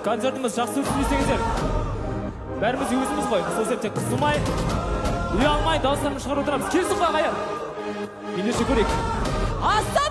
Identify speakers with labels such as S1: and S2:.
S1: концертimiz жақсы өтсін десеңіздер, бәріміз өзіміз ғой. Сол себепті қысылмай, ұялмай, дауыстарымызды шығарып отырамыз. Келсін ғой ағайын. Ендеше көрейік.